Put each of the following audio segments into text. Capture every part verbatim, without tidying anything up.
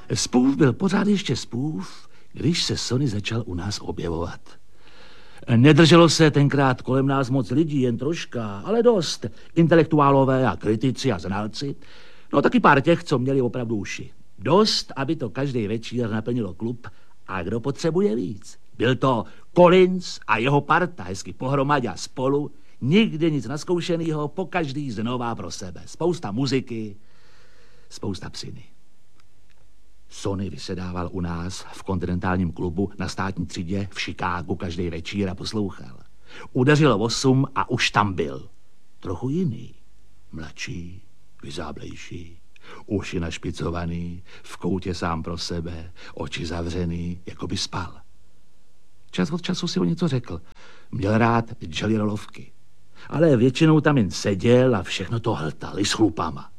Spův byl pořád ještě spův, když se Sonny začal u nás objevovat. Nedrželo se tenkrát kolem nás moc lidí, jen troška, ale dost. Intelektuálové a kritici a znalci. No taky pár těch, co měli opravdu uši. Dost, aby to každý večer naplnilo klub. A kdo potřebuje víc? Byl to Collins a jeho parta, hezky pohromadě a spolu. Nikdy nic naskoušenýho, pokaždý znova pro sebe. Spousta muziky, spousta psiny. Sonny vysedával u nás v kontinentálním klubu na Státní třídě v Chicagu každý večír a poslouchal. Udeřilo osm a už tam byl. Trochu jiný. Mladší, vyzáblejší, uši našpicovaný, v koutě sám pro sebe, oči zavřený, jako by spal. Čas od času si o něco řekl. Měl rád jelly rollovky. Ale většinou tam jen seděl a všechno to hltal i s chlupama.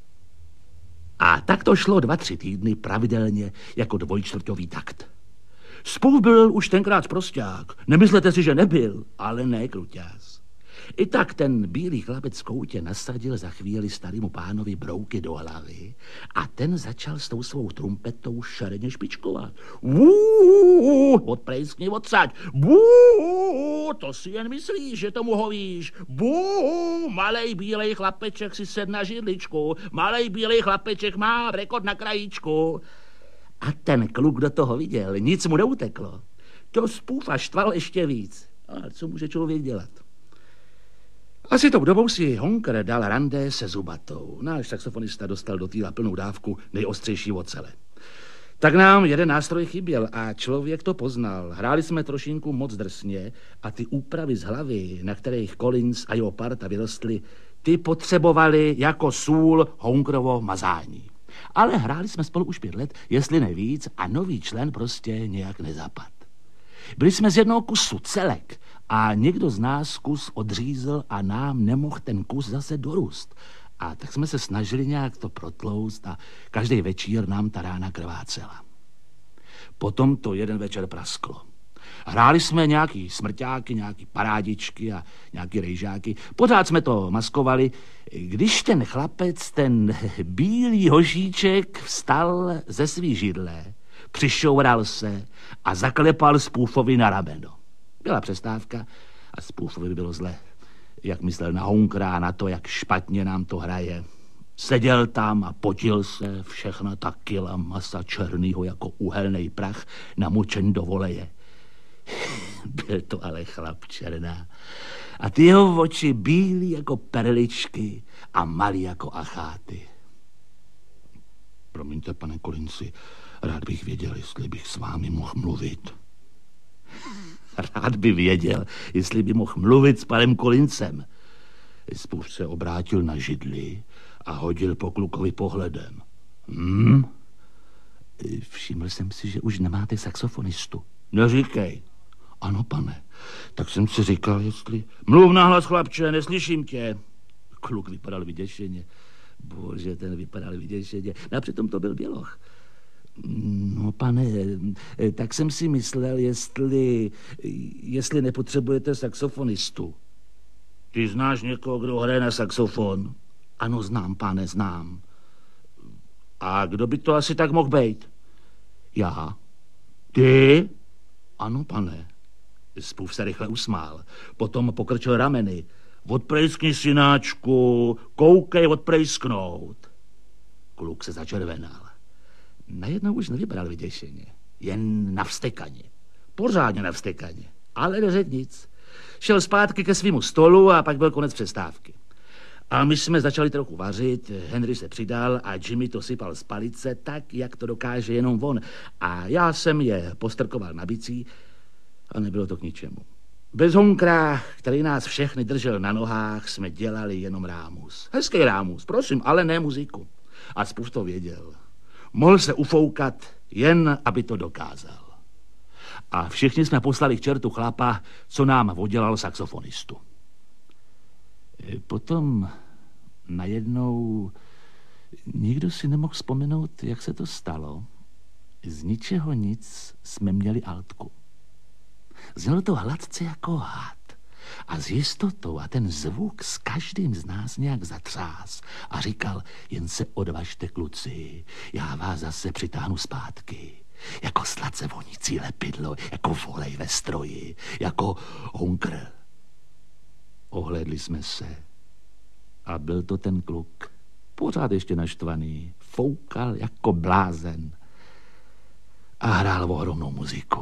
A tak to šlo dva, tři týdny pravidelně jako dvojčtvrťový takt. Spův byl už tenkrát sprosťák. Nemyslete si, že nebyl, ale ne kruťás. I tak ten bílý chlapec v koutě nasadil za chvíli starému pánovi brouky do hlavy a ten začal s tou svou trumpetou šareně špičkovat. Bůuu, odprejskni odsaď. Bůuu, to si jen myslíš, že tomu hovíš. Bůuu, malej bílej chlapeček si sed na židličku. Malej bílej chlapeček má rekord na krajíčku. A ten kluk do toho viděl, nic mu neuteklo. To Spův až štval ještě víc. A co může člověk dělat? Asi tou dobou si Honker dal rande se Zubatou. Náš saxofonista dostal do týla plnou dávku nejostřejší ocele. Tak nám jeden nástroj chyběl a člověk to poznal. Hráli jsme trošinku moc drsně a ty úpravy z hlavy, na kterých Collins a jeho parta vyrostly, ty potřebovali jako sůl Honkerovo mazání. Ale hráli jsme spolu už pět let, jestli ne víc, a nový člen prostě nějak nezapad. Byli jsme z jednoho kusu celek a někdo z nás kus odřízl a nám nemohl ten kus zase dorůst. A tak jsme se snažili nějak to protlouct a každý večír nám ta rána krvácela. Potom to jeden večer prasklo. Hráli jsme nějaký smrťáky, nějaký parádičky a nějaký rejžáky. Pořád jsme to maskovali, když ten chlapec, ten bílý hošíček vstal ze svý židle, přišoural se a zaklepal Spůfovi na rameno. Byla přestávka a Spůfovi bylo zle, jak myslel na Honkera a na to, jak špatně nám to hraje. Seděl tam a potil se, všechna ta kila masa černýho jako uhelnej prach namočen do voleje. Byl to ale chlap černá. A ty jeho oči bílý jako perličky a malý jako acháty. Promiňte, pane Collinsi, rád bych věděl, jestli bych s vámi mohl mluvit. Rád by věděl, jestli by mohl mluvit s panem Collinsem. Spův se obrátil na židli a hodil po klukovi pohledem. Hm? Všiml jsem si, že už nemáte saxofonistu. Neříkej. Ano, pane. Tak jsem si říkal, jestli... Mluv nahlas, chlapče, neslyším tě. Kluk vypadal vyděšeně. Bože, ten vypadal vyděšeně. A přitom to byl běloch. No, pane, tak jsem si myslel, jestli... jestli nepotřebujete saxofonistu. Ty znáš někoho, kdo hraje na saxofon? Ano, znám, pane, znám. A kdo by to asi tak mohl být? Já. Ty? Ano, pane. Spův se rychle usmál. Potom pokrčil rameny. Odprejskni, synáčku, koukej odprejsknout. Kluk se začervenal. Najednou už nevybral vyděšeně. Jen navstekaně. Pořádně navstekaně. Ale neřekl nic. Šel zpátky ke svému stolu a pak byl konec přestávky. A my jsme začali trochu vařit, Henry se přidal a Jimmy to sypal z palice tak, jak to dokáže jenom on. A já jsem je postrkoval na bicí a nebylo to k ničemu. Bez Honkera, který nás všechny držel na nohách, jsme dělali jenom rámus. Hezký rámus, prosím, ale ne muziku. A Spův to věděl. Mohl se ufoukat, jen aby to dokázal. A všichni jsme poslali k čertu chlapa, co nám oddělal saxofonistu. Potom najednou nikdo si nemohl vzpomenout, jak se to stalo. Z ničeho nic jsme měli altku. Znělo to hladce jako had. a s jistotou a ten zvuk s každým z nás nějak zatřás a říkal, jen se odvažte, kluci, já vás zase přitáhnu zpátky. Jako sladce vonící lepidlo, jako volej ve stroji, jako hunkr. Ohlédli jsme se a byl to ten kluk, pořád ještě naštvaný, foukal jako blázen a hrál ohromnou muziku.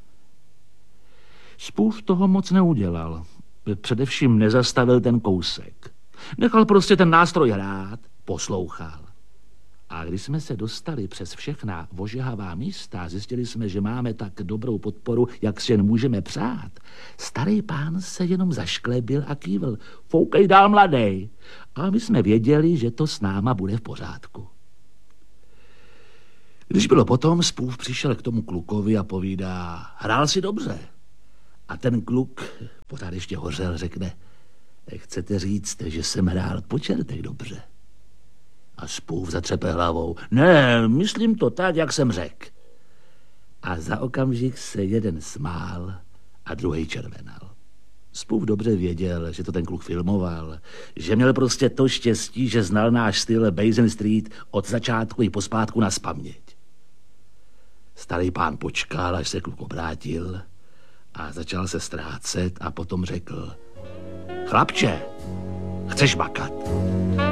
Spův toho moc neudělal, především nezastavil ten kousek. Nechal prostě ten nástroj hrát, poslouchal. A když jsme se dostali přes všechna ožehavá místa, zjistili jsme, že máme tak dobrou podporu, jak si jen můžeme přát. Starý pán se jenom zašklebil a kývl. Foukej dál, mladej. A my jsme věděli, že to s náma bude v pořádku. Když bylo potom, Spův přišel k tomu klukovi a povídá, hrál si dobře. A ten kluk, pořád ještě hořel, řekne, chcete říct, že jsem hrál po čertech dobře? A Spův zatřepe hlavou. Ne, myslím to tak, jak jsem řekl. A za okamžik se jeden smál a druhý červenal. Spův dobře věděl, že to ten kluk filmoval, že měl prostě to štěstí, že znal náš styl Basin Street od začátku i pospátku nazpaměť. Starý pán počkal, až se kluk obrátil a začal se ztrácet a potom řekl, chlapče, chceš makat?